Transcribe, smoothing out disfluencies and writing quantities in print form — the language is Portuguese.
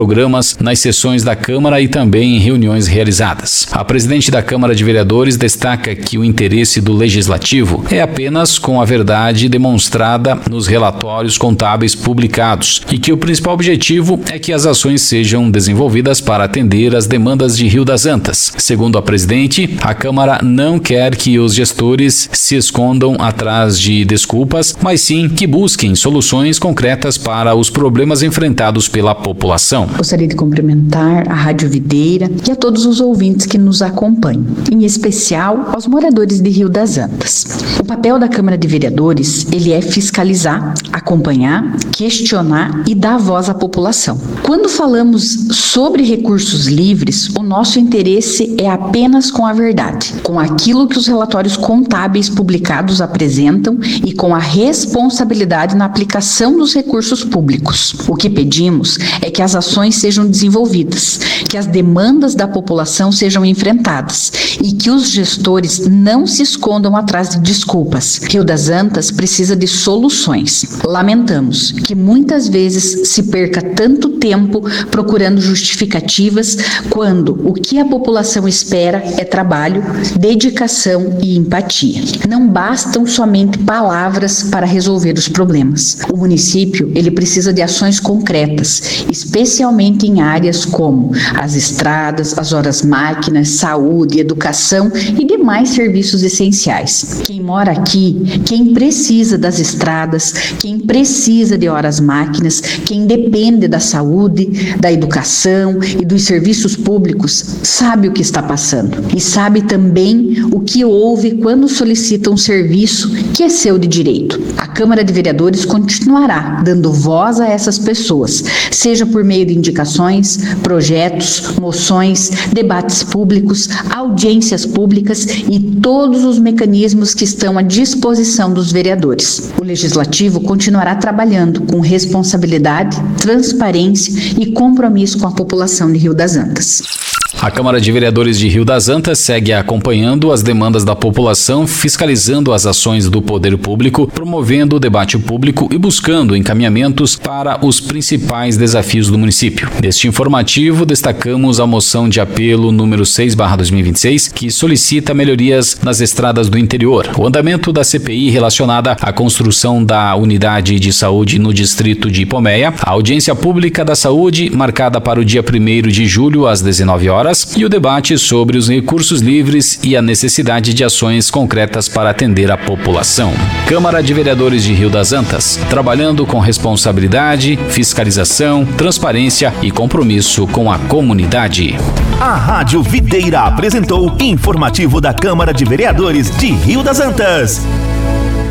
programas nas sessões da Câmara e também em reuniões realizadas. A presidente da Câmara de Vereadores destaca que o interesse do Legislativo é apenas com a verdade demonstrada nos relatórios contábeis publicados e que o principal objetivo é que as ações sejam desenvolvidas para atender às demandas de Rio das Antas. Segundo a presidente, a Câmara não quer que os gestores se escondam atrás de desculpas, mas sim que busquem soluções concretas para os problemas enfrentados pela população. Gostaria de cumprimentar a Rádio Videira e a todos os ouvintes que nos acompanham, em especial aos moradores de Rio das Antas. O papel da Câmara de Vereadores, ele é fiscalizar, acompanhar, questionar e dar voz à população. Quando falamos sobre recursos livres, o nosso interesse é apenas com a verdade, com aquilo que os relatórios contábeis publicados apresentam e com a responsabilidade na aplicação dos recursos públicos. O que pedimos é que as ações sejam desenvolvidas, que as demandas da população sejam enfrentadas e que os gestores não se escondam atrás de desculpas. Rio das Antas precisa de soluções. Lamentamos que muitas vezes se perca tanto tempo procurando justificativas quando o que a população espera é trabalho, dedicação e empatia. Não bastam somente palavras para resolver os problemas. O município, ele precisa de ações concretas, especialmente em áreas como as estradas, as horas-máquinas, saúde, educação e demais serviços essenciais. Quem mora aqui, quem precisa das estradas, quem precisa de horas-máquinas, quem depende da saúde, da educação e dos serviços públicos, sabe o que está passando e sabe também o que houve quando solicita um serviço que é seu de direito. A Câmara de Vereadores continuará dando voz a essas pessoas, seja por meio de indicações, projetos, moções, debates públicos, audiências públicas e todos os mecanismos que estão à disposição dos vereadores. O Legislativo continuará trabalhando com responsabilidade, transparência e compromisso com a população de Rio das Antas. A Câmara de Vereadores de Rio das Antas segue acompanhando as demandas da população, fiscalizando as ações do poder público, promovendo o debate público e buscando encaminhamentos para os principais desafios do município. Neste informativo, destacamos a moção de apelo número 6/2026, que solicita melhorias nas estradas do interior, o andamento da CPI relacionada à construção da unidade de saúde no distrito de Ipomeia, a audiência pública da saúde, marcada para o dia 1º de julho, às 19 horas, e o debate sobre os recursos livres e a necessidade de ações concretas para atender a população. Câmara de Vereadores de Rio das Antas, trabalhando com responsabilidade, fiscalização, transparência e compromisso com a comunidade. A Rádio Videira apresentou Informativo da Câmara de Vereadores de Rio das Antas.